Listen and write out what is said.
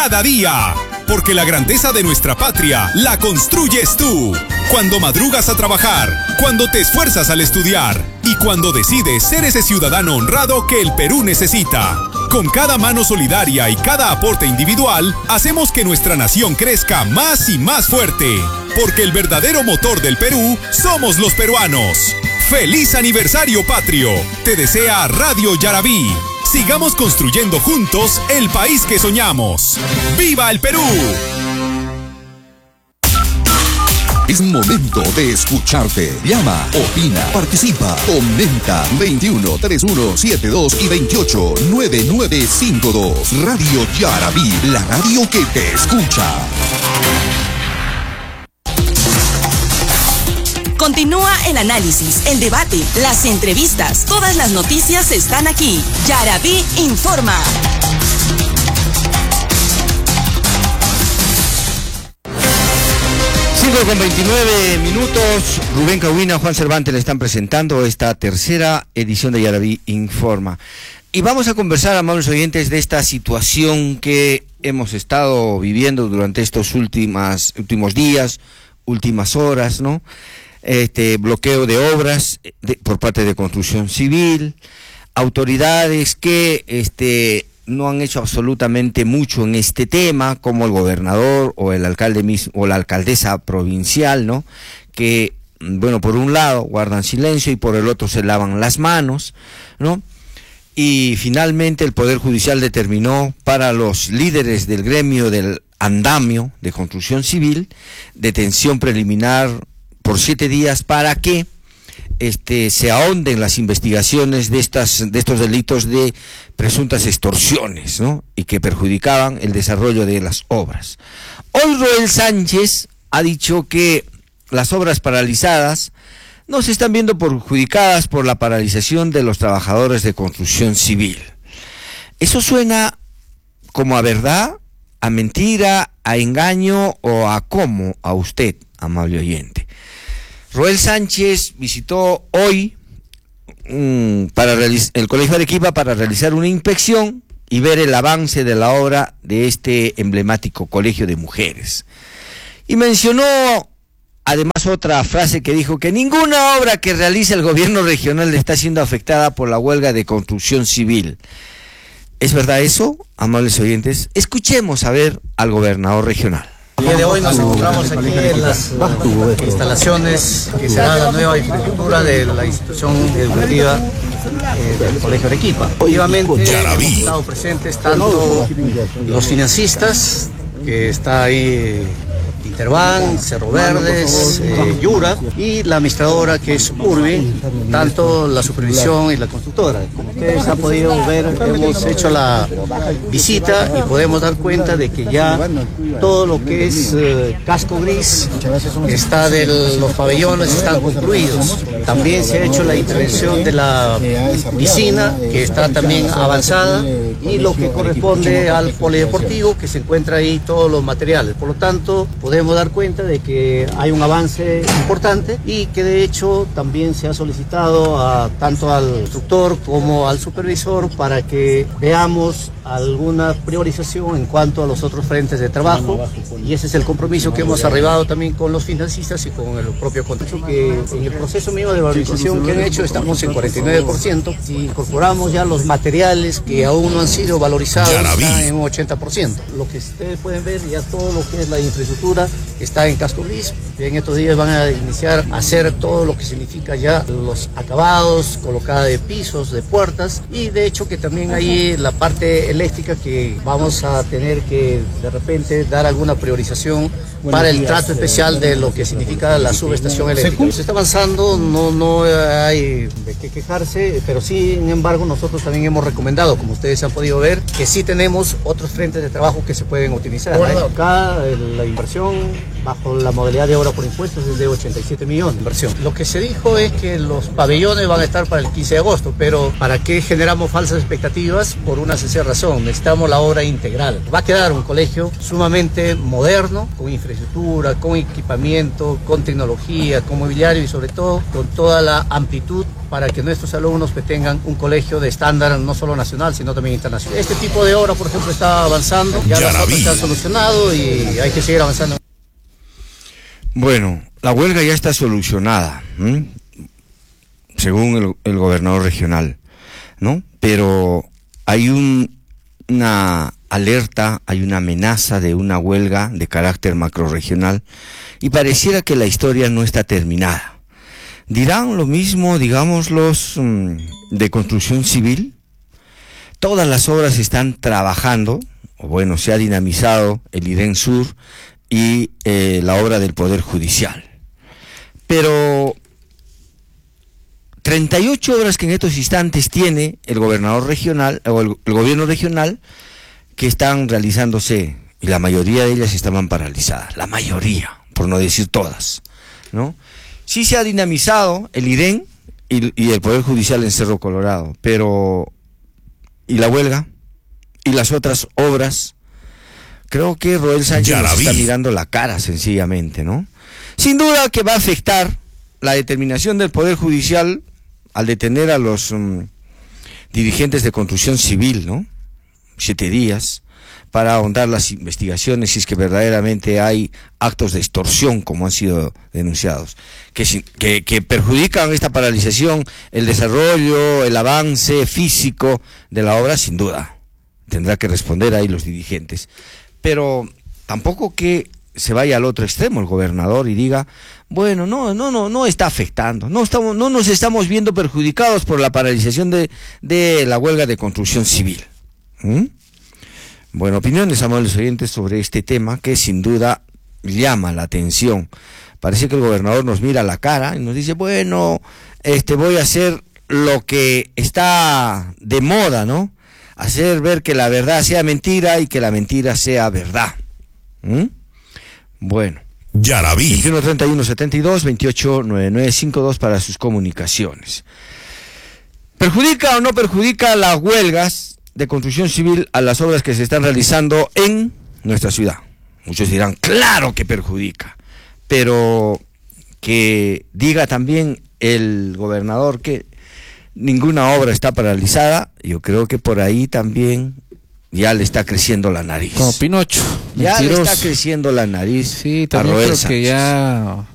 Cada día, porque la grandeza de nuestra patria la construyes tú. Cuando madrugas a trabajar, cuando te esfuerzas al estudiar y cuando decides ser ese ciudadano honrado que el Perú necesita. Con cada mano solidaria y cada aporte individual, hacemos que nuestra nación crezca más y más fuerte. Porque el verdadero motor del Perú somos los peruanos. ¡Feliz aniversario patrio! Te desea Radio Yarabí. Sigamos construyendo juntos el país que soñamos. ¡Viva el Perú! Es momento de escucharte. Llama, opina, participa, comenta. 21 31 72 y 28 9952. Radio Yarabí, la radio que te escucha. Continúa el análisis, el debate, las entrevistas. Todas las noticias están aquí. Yarabí informa. Con 29 minutos, Rubén Cahuina, Juan Cervantes le están presentando esta tercera edición de Yarabí Informa. Y vamos a conversar, amables oyentes, de esta situación que hemos estado viviendo durante estos últimos días, últimas horas, ¿no? Bloqueo de obras por parte de Construcción Civil, autoridades que no han hecho absolutamente mucho en este tema, como el gobernador o el alcalde mismo o la alcaldesa provincial, ¿no? Que, bueno, por un lado guardan silencio y por el otro se lavan las manos, ¿no? Y finalmente el Poder Judicial determinó para los líderes del gremio del andamio de Construcción Civil detención preliminar por 7 días para que se ahonden las investigaciones de estos delitos de presuntas extorsiones, ¿no? Y que perjudicaban el desarrollo de las obras. Hoy Roel Sánchez ha dicho que las obras paralizadas no se están viendo perjudicadas por la paralización de los trabajadores de Construcción Civil. Eso suena como a verdad, a mentira, a engaño o a cómo a usted, amable oyente. Roel Sánchez visitó hoy el Colegio Arequipa para realizar una inspección y ver el avance de la obra de este emblemático colegio de mujeres. Y mencionó además otra frase que dijo que ninguna obra que realiza el gobierno regional está siendo afectada por la huelga de Construcción Civil. ¿Es verdad eso, amables oyentes? Escuchemos a ver al gobernador regional. El día de hoy nos encontramos aquí en las instalaciones que será la nueva infraestructura de la institución educativa del Colegio Arequipa. Obviamente hemos estado presentes tanto los financistas, que está ahí Interban, Cerro Verdes, Yura, y la administradora que es Urbi, tanto la supervisión y la constructora. Como ustedes han podido ver, hemos hecho la visita y podemos dar cuenta de que ya todo lo que es casco gris está los pabellones están concluidos. También se ha hecho la intervención de la piscina, que está también avanzada, y lo que corresponde al polideportivo, que se encuentra ahí todos los materiales. Por lo tanto, podemos dar cuenta de que hay un avance importante y que de hecho también se ha solicitado tanto al instructor como al supervisor para que veamos alguna priorización en cuanto a los otros frentes de trabajo, y ese es el compromiso que hemos arribado también con los financistas y con el propio contrato, que en el proceso mismo de valorización que han hecho estamos en 49%, si incorporamos ya los materiales que aún no han sido valorizados está en un 80%. Lo que ustedes pueden ver ya todo lo que es la infraestructura está en casco gris. En estos días van a iniciar a hacer todo lo que significa ya los acabados, colocada de pisos, de puertas, y de hecho que también hay la parte eléctrica que vamos a tener que de repente dar alguna priorización para el trato especial de lo que significa la subestación eléctrica. Se está avanzando, no hay de qué quejarse, pero sin embargo nosotros también hemos recomendado, como ustedes han podido ver, que sí tenemos otros frentes de trabajo que se pueden utilizar. Acá la inversión bajo la modalidad de obra por impuestos es de 87 millones de inversión. Lo que se dijo es que los pabellones van a estar para el 15 de agosto, pero ¿para qué generamos falsas expectativas? Por una sencilla razón. razón, necesitamos la obra integral. Va a quedar un colegio sumamente moderno, con infraestructura, con equipamiento, con tecnología, con mobiliario y sobre todo con toda la amplitud para que nuestros alumnos tengan un colegio de estándar no solo nacional, sino también internacional. Este tipo de obra, por ejemplo, está avanzando, ya las obras están solucionado y hay que seguir avanzando. Bueno, la huelga ya está solucionada, según el gobernador regional, ¿no? Pero hay una alerta, hay una amenaza de una huelga de carácter macrorregional y pareciera que la historia no está terminada. ¿Dirán lo mismo, digamos, los de construcción civil? Todas las obras están trabajando, o bueno, se ha dinamizado el IREN Sur y la obra del Poder Judicial. Pero 38 obras que en estos instantes tiene el gobernador regional, o el gobierno regional, que están realizándose, y la mayoría de ellas estaban paralizadas, la mayoría, por no decir todas, ¿no? Sí se ha dinamizado el IREN y el Poder Judicial en Cerro Colorado, pero ¿y la huelga? ¿Y las otras obras? Creo que Roel Sánchez nos está mirando la cara, sencillamente, ¿no? Sin duda que va a afectar la determinación del Poder Judicial al detener a los dirigentes de construcción civil, ¿no? 7 días para ahondar las investigaciones si es que verdaderamente hay actos de extorsión como han sido denunciados, que perjudican esta paralización, el desarrollo, el avance físico de la obra. Sin duda tendrá que responder ahí los dirigentes, pero tampoco que se vaya al otro extremo el gobernador y diga, bueno, no está afectando, no nos estamos viendo perjudicados por la paralización de la huelga de construcción civil. Bueno, opiniones, amables oyentes, sobre este tema que sin duda llama la atención. Parece que el gobernador nos mira a la cara y nos dice, bueno, voy a hacer lo que está de moda, ¿no? Hacer ver que la verdad sea mentira y que la mentira sea verdad. Bueno. Yaraví. 2131-72-289952 para sus comunicaciones. ¿Perjudica o no perjudica las huelgas de construcción civil a las obras que se están realizando en nuestra ciudad? Muchos dirán, claro que perjudica, pero que diga también el gobernador que ninguna obra está paralizada, yo creo que por ahí también ya le está creciendo la nariz. Como Pinocho. Ya le está creciendo la nariz. Sí, también creo que ya